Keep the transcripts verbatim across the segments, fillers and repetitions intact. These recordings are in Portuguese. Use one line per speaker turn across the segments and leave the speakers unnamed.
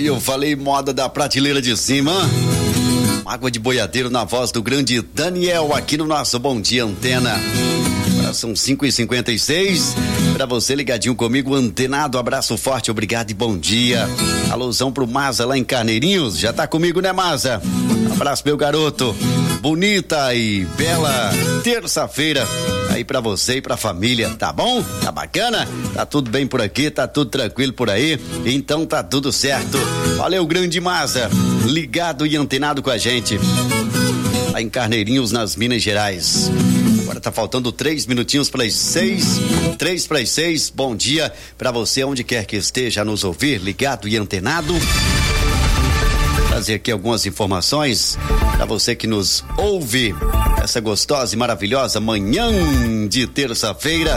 Aí eu falei moda da prateleira de cima. Água de boiadeiro na voz do grande Daniel aqui no nosso Bom Dia Antena. Agora são cinco e cinquenta e seis. Pra você ligadinho comigo, antenado, abraço forte, obrigado e bom dia. Alusão pro Maza lá em Carneirinhos. Já tá comigo, né, Maza? Abraço, meu garoto. Bonita e bela terça-feira aí pra você e pra família, tá bom? Tá bacana? Tá tudo bem por aqui, tá tudo tranquilo por aí, então tá tudo certo. Valeu, grande Maza, ligado e antenado com a gente lá em Carneirinhos, nas Minas Gerais. Agora tá faltando três minutinhos para as seis, três para as seis. Bom dia pra você onde quer que esteja a nos ouvir, ligado e antenado. Trazer aqui algumas informações para você que nos ouve essa gostosa e maravilhosa manhã de terça-feira.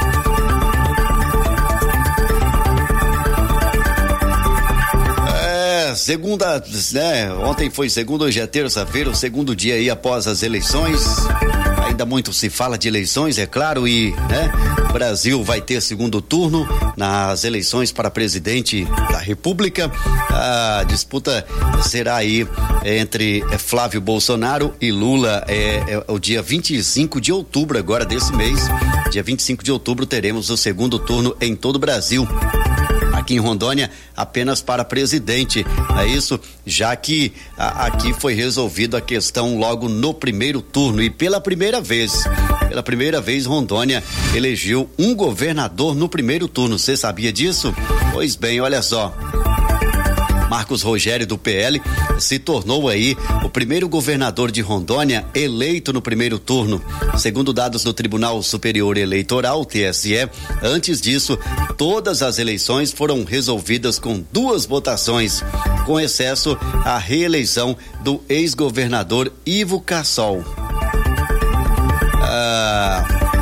É, segunda, né? Ontem foi segunda, hoje é terça-feira, o segundo dia aí após as eleições. Ainda muito se fala de eleições, é claro, e, né, o Brasil vai ter segundo turno nas eleições para presidente da República. A disputa será aí entre Flávio Bolsonaro e Lula. É, é o dia vinte e cinco de outubro agora desse mês. Dia vinte e cinco de outubro teremos o segundo turno em todo o Brasil. Aqui em Rondônia, apenas para presidente, é isso, já que a, aqui foi resolvido a questão logo no primeiro turno e pela primeira vez, pela primeira vez Rondônia elegeu um governador no primeiro turno, você sabia disso? Pois bem, olha só, Marcos Rogério do P L se tornou aí o primeiro governador de Rondônia eleito no primeiro turno. Segundo dados do Tribunal Superior Eleitoral, T S E, antes disso, todas as eleições foram resolvidas com duas votações, com excesso à reeleição do ex-governador Ivo Cassol. Ah,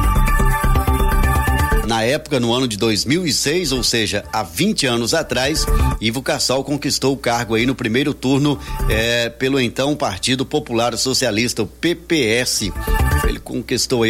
Na época, no ano de dois mil e seis, ou seja, há vinte anos atrás, Ivo Cassol conquistou o cargo aí no primeiro turno eh, pelo então Partido Popular Socialista, o P P S. Ele conquistou